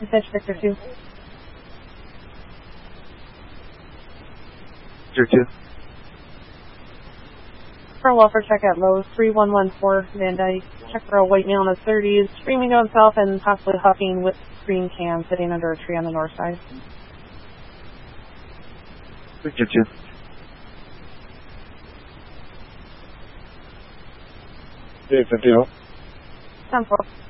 Message Victor 2. Victor 2. For a welfare check at Lowe's 3114 Van Dyke. Check for a white male in his 30s, screaming to himself and possibly huffing with green can sitting under a tree on the north side. Victor 2. Dave 50. 10-4.